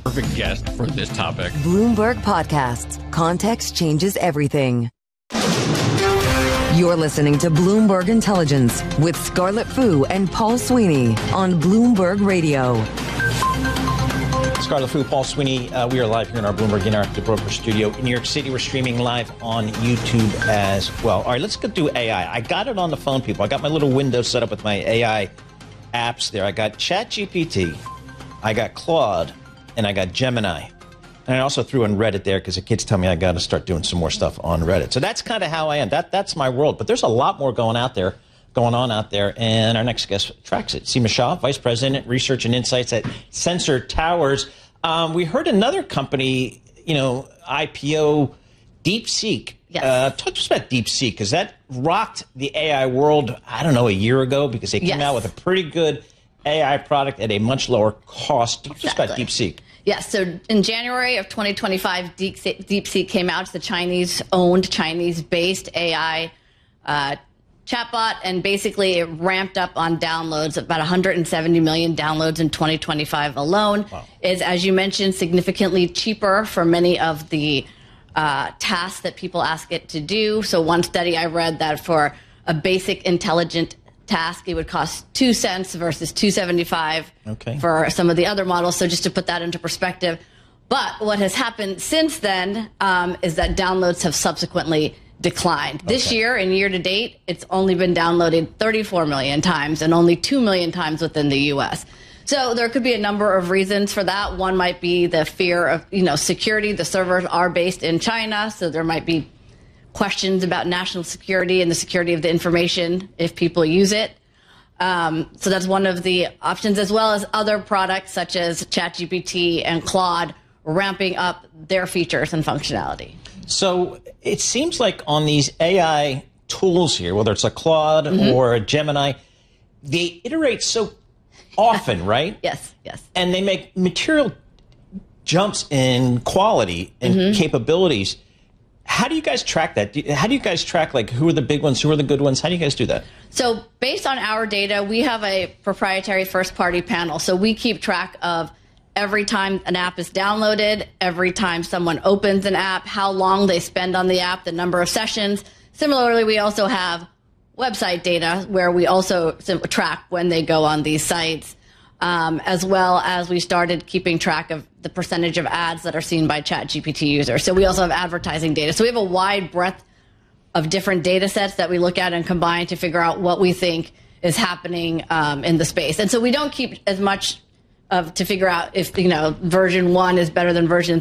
Perfect guest for this topic. Bloomberg Podcasts. Context changes everything. You're listening to Bloomberg Intelligence with Scarlett Fu and Paul Sweeney on Bloomberg Radio. Scarlett Fu, Paul Sweeney. We are live here in our Bloomberg Interactive Broker studio in New York City. We're streaming live on YouTube as well. All right, let's go do AI. I got it on the phone, people. I got my little window set up with my AI apps there. I got ChatGPT, I got Claude, and I got Gemini. And I also threw in Reddit there because the kids tell me I got to start doing some more stuff on Reddit. So that's kind of how I am. That's my world. But there's a lot more going on out there, and our next guest tracks it. Seema Shah, Vice President, Research and Insights at Sensor Towers. We heard another company, IPO, DeepSeek. Yes. Talk to us about DeepSeek, because that rocked the AI world, a year ago, because they came out with a pretty good AI product at a much lower cost. Talk to us about DeepSeek. Yes. So in January of 2025, DeepSeek came out. It's the Chinese-owned, Chinese-based AI chatbot, and basically it ramped up on downloads, about 170 million downloads in 2025 alone. Wow. Is, as you mentioned, significantly cheaper for many of the tasks that people ask it to do. So one study I read that for a basic intelligent task, it would cost 2 cents versus 2.75 for some of the other models. So just to put that into perspective. But what has happened since then is that downloads have subsequently declined. This year, in year to date, it's only been downloaded 34 million times and only 2 million times within the U.S. So there could be a number of reasons for that. One might be the fear of, security. The servers are based in China, so there might be questions about national security and the security of the information if people use it. So that's one of the options, as well as other products such as ChatGPT and Claude ramping up their features and functionality. So it seems like on these AI tools here, whether it's a Claude or a Gemini, they iterate so often, right? Yes. And they make material jumps in quality and capabilities. How do you guys track that? How do you guys track, who are the big ones, who are the good ones? How do you guys do that? So based on our data, we have a proprietary first-party panel. So we keep track of every time an app is downloaded, every time someone opens an app, how long they spend on the app, the number of sessions. Similarly, we also have website data where we also track when they go on these sites, as well as we started keeping track of the percentage of ads that are seen by ChatGPT users. So we also have advertising data. So we have a wide breadth of different data sets that we look at and combine to figure out what we think is happening in the space. And so we don't keep as much to figure out if, version 1 is better than version